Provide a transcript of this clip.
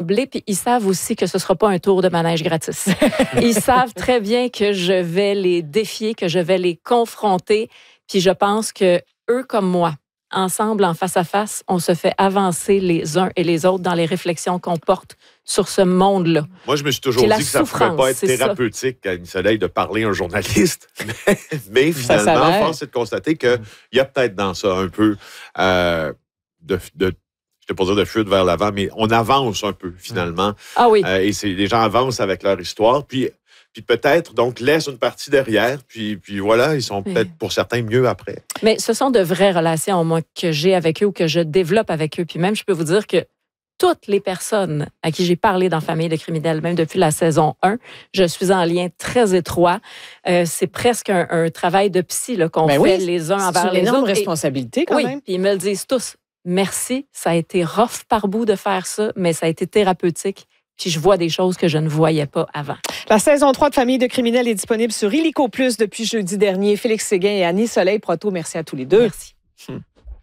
câblés, puis ils savent aussi que ce ne sera pas un tour de manège gratis. Ils savent très bien que je vais les défier, que je vais les confronter, puis je pense que eux comme moi, ensemble, en face à face, on se fait avancer les uns et les autres dans les réflexions qu'on porte sur ce monde-là. Moi, je me suis toujours dit que ça ne pouvait pas être thérapeutique à Annie Soleil de parler à un journaliste. Mais finalement, force est de constater qu'il y a peut-être dans ça un peu je ne vais pas dire de fuite vers l'avant, mais on avance un peu, finalement. Ah oui. Et les gens avancent avec leur histoire. Puis peut-être, donc, laissent une partie derrière. Puis voilà, ils sont peut-être, pour certains, mieux après. Mais ce sont de vraies relations, moi, que j'ai avec eux ou que je développe avec eux. Puis même, je peux vous dire que toutes les personnes à qui j'ai parlé dans Famille de criminels, même depuis la saison 1, je suis en lien très étroit. C'est presque un travail de psy là, qu'on fait les uns envers les autres. C'est une énorme responsabilité, quand même. Oui, puis ils me le disent tous. Merci, ça a été rough par bout de faire ça, mais ça a été thérapeutique. Puis je vois des choses que je ne voyais pas avant. La saison 3 de Famille de criminels est disponible sur Illico Plus depuis jeudi dernier. Félix Séguin et Annie Soleil Proto, merci à tous les deux. Merci.